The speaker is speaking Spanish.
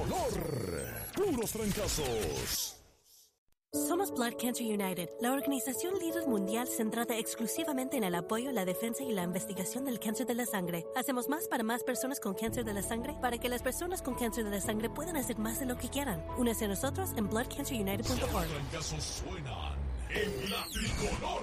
ganador. Puros trancazos. Somos Blood Cancer United, la organización líder mundial centrada exclusivamente en el apoyo, la defensa y la investigación del cáncer de la sangre. Hacemos más para más personas con cáncer de la sangre para que las personas con cáncer de la sangre puedan hacer más de lo que quieran. Únese a nosotros en bloodcancerunited.org. Los trancazos suenan en la tricolor.